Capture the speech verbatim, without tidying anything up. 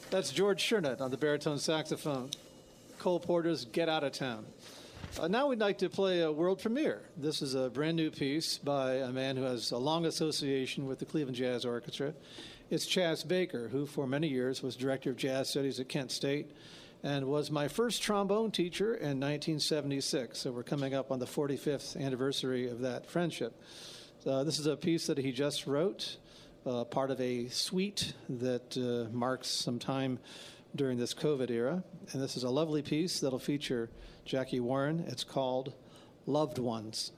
That's George Shernut on the baritone saxophone. Cole Porter's Get Out of Town. Uh, now we'd like to play a world premiere. This is a brand new piece by a man who has a long association with the Cleveland Jazz Orchestra. It's Chas Baker, who for many years was director of jazz studies at Kent State and was my first trombone teacher in nineteen seventy-six. So we're coming up on the forty-fifth anniversary of that friendship. Uh, this is a piece that he just wrote, uh, part of a suite that uh, marks some time during this COVID era. And this is a lovely piece that'll feature Jackie Warren. It's called Loved Ones.